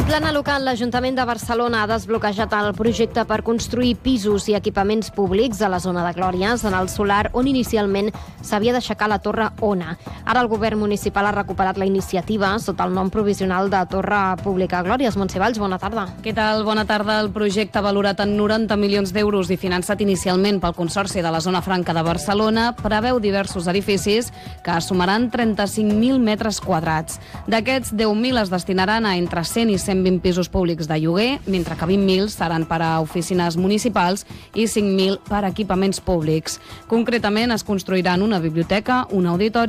En plana local, l'Ajuntament de Barcelona ha desbloquejat el projecte per construir pisos i equipaments públics a la zona de Glòries, en el solar on inicialment s'havia d'aixecar la Torre Ona. Ara el govern municipal ha recuperat la iniciativa sota el nom provisional de Torre Pública Glòries. Montse Valls, bona tarda. Què tal? Bona tarda. El projecte, valorat en 90 milions d'euros i finançat inicialment pel Consorci de la Zona Franca de Barcelona, preveu diversos edificis que sumaran 35.000 metres quadrats. D'aquests, 10.000 es destinaran a entre 100 i 120 pisos públics de lloguer, mentre que 20.000 seran per a oficines municipals i 5.000 per a equipaments públics. Concretament, es construiran una biblioteca, un auditori